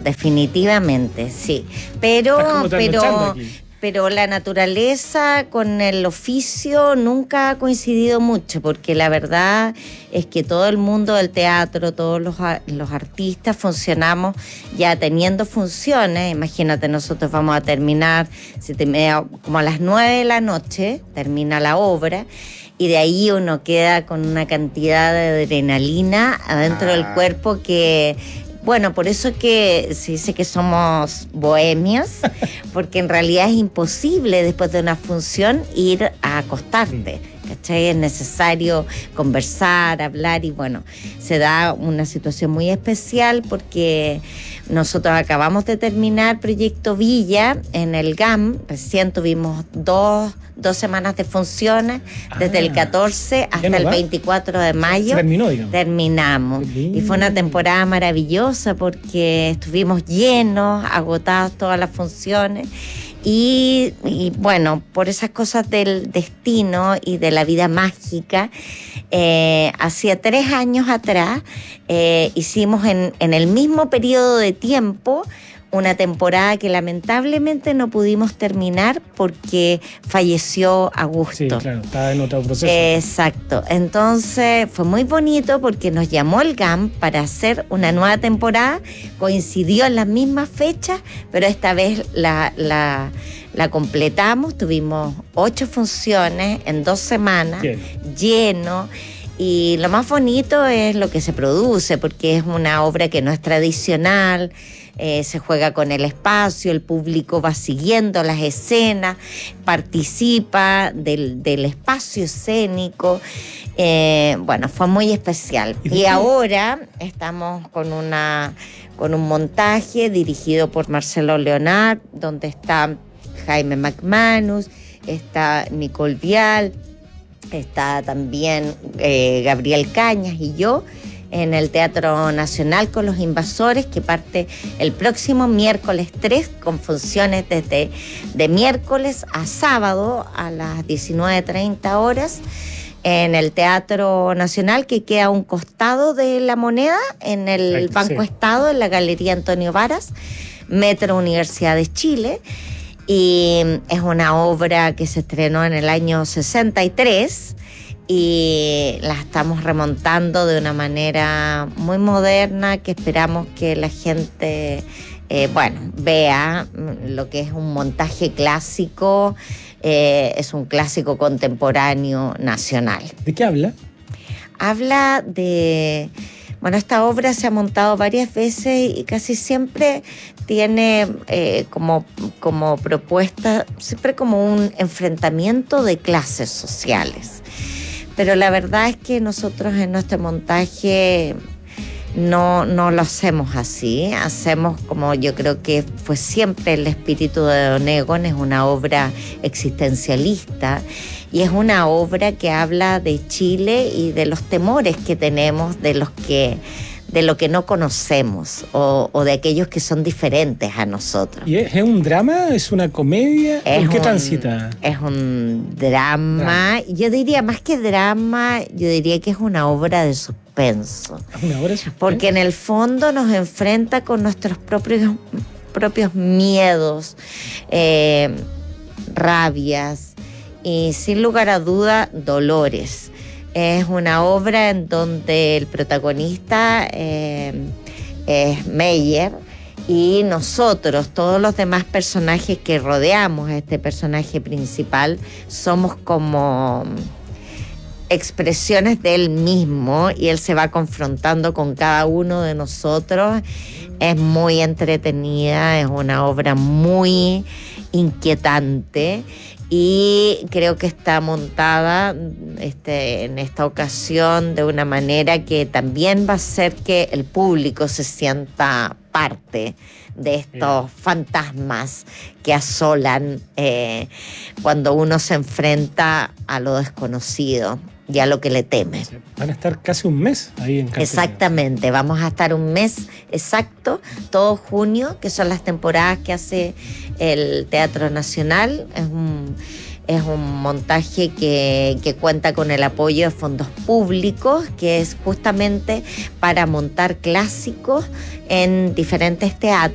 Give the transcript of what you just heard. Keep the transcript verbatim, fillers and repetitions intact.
definitivamente, sí. Pero, pero, pero la naturaleza con el oficio nunca ha coincidido mucho, porque la verdad es que todo el mundo del teatro, todos los, los artistas funcionamos ya teniendo funciones. Imagínate, nosotros vamos a terminar siete, como a las nueve de la noche, termina la obra, y de ahí uno queda con una cantidad de adrenalina adentro ah. del cuerpo que... Bueno, por eso que se dice que somos bohemios, porque en realidad es imposible después de una función ir a acostarte, ¿cachai? Es necesario conversar, hablar y bueno, se da una situación muy especial porque nosotros acabamos de terminar Proyecto Villa en el G A M, recién tuvimos dos... dos semanas de funciones, ah, desde el catorce hasta no el veinticuatro de mayo. Terminó, digamos. Terminamos. Y fue una temporada maravillosa porque estuvimos llenos, agotadas todas las funciones. Y, y bueno, por esas cosas del destino y de la vida mágica, eh, hacía tres años atrás eh, hicimos en, en el mismo periodo de tiempo una temporada que lamentablemente no pudimos terminar porque falleció Augusto. Sí, claro, estaba en otro proceso. Exacto. Entonces fue muy bonito porque nos llamó el G A M para hacer una nueva temporada. Coincidió en las mismas fechas, pero esta vez la, la, la completamos. Tuvimos ocho funciones en dos semanas, Bien. lleno. Y lo más bonito es lo que se produce, porque es una obra que no es tradicional. Eh, se juega con el espacio, el público va siguiendo las escenas, participa del, del espacio escénico. Eh, bueno, fue muy especial. Y ahora estamos con una con un montaje dirigido por Marcelo Leonard, donde está Jaime McManus, está Nicole Vial, está también eh, Gabriel Cañas y yo, en el Teatro Nacional con Los Invasores, que parte el próximo miércoles tres, con funciones desde de miércoles a sábado a las diecinueve treinta horas, en el Teatro Nacional, que queda a un costado de La Moneda, en el Perfecto, Banco sí. Estado, en la Galería Antonio Varas, Metro Universidad de Chile. Y es una obra que se estrenó en el año sesenta y tres, y la estamos remontando de una manera muy moderna, que esperamos que la gente eh, bueno, vea lo que es un montaje clásico. Eh, es un clásico contemporáneo nacional. ¿De qué habla? Habla de... Bueno, esta obra se ha montado varias veces y casi siempre tiene eh, como, como propuesta, siempre como un enfrentamiento de clases sociales. Pero la verdad es que nosotros en nuestro montaje no, no lo hacemos así. Hacemos como yo creo que fue siempre el espíritu de Don Egon, es una obra existencialista y es una obra que habla de Chile y de los temores que tenemos, de los que... de lo que no conocemos o, o de aquellos que son diferentes a nosotros. ¿Y es, es un drama? ¿Es una comedia? ¿En qué un, transita? Es un drama. drama. Yo diría, más que drama, yo diría que es una obra de suspenso. ¿Una obra de suspenso? Porque en el fondo nos enfrenta con nuestros propios, propios miedos, eh, rabias y, sin lugar a duda, dolores. Es una obra en donde el protagonista eh, es Meyer y nosotros, todos los demás personajes que rodeamos a este personaje principal, somos como expresiones de él mismo y él se va confrontando con cada uno de nosotros. Es muy entretenida, es una obra muy inquietante. Y creo que está montada este, en esta ocasión de una manera que también va a hacer que el público se sienta parte de estos fantasmas que asolan eh, cuando uno se enfrenta a lo desconocido y a lo que le teme. Van a estar casi un mes ahí en cartelera. Exactamente, vamos a estar un mes exacto, todo junio, que son las temporadas que hace el Teatro Nacional. Es un, es un montaje que, que cuenta con el apoyo de fondos públicos, que es justamente para montar clásicos en diferentes teatros.